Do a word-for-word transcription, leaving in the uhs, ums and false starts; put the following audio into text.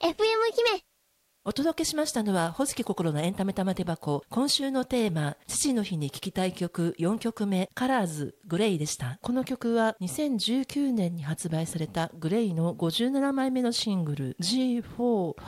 エフエム 姫。 お届けしましたのは、ほずき心のエンタメ玉手箱。今週のテーマ、父の日に聴きたい曲よんきょくめ、カラーズグレイでした。この曲はにせんじゅうきゅうねんに発売されたグレイのごじゅうななまいめのシングル ジーフォー